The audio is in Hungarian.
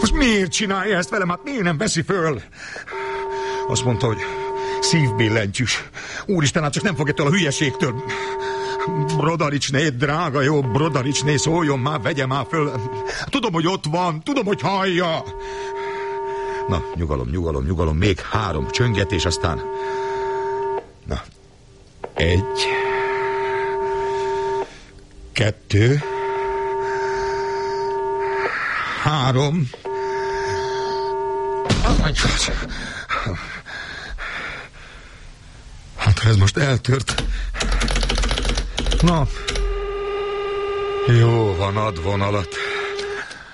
Most miért csinálja ezt velem? Hát miért nem veszi föl? Azt mondta, hogy szívbillentyűs. Úristen, hát csak nem fog ettől a hülyeségtől. Brodaricsné, drága jó Brodaricsné, szóljon már, vegye már föl. Tudom, hogy ott van, tudom, hogy hallja. Na, nyugalom, még 3 csöngetés, aztán... Na, 1, 2, 3. Hát ez most eltört. Na, jó van, ad vonalat.